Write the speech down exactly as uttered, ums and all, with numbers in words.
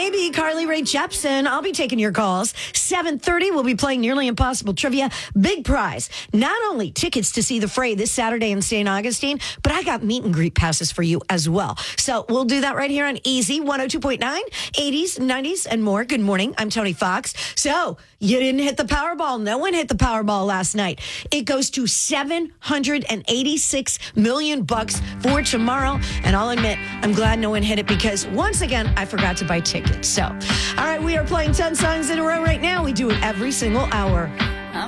maybe Carly Rae Jepsen. I'll be taking your calls. seven thirty, we'll be playing Nearly Impossible Trivia. Big prize. Not only tickets to see The Fray this Saturday in Saint Augustine, but I got meet and greet passes for you as well. So we'll do that right here on Easy one oh two point nine, eighties, nineties, and more. Good morning. I'm Tony Fox. So you didn't hit the Powerball. No one hit the Powerball last night. It goes to seven hundred eighty-six million bucks for tomorrow. And I'll admit, I'm glad no one hit it because once again, I forgot to buy tickets. So, all right, we are playing ten songs in a row right now. We do it every single hour.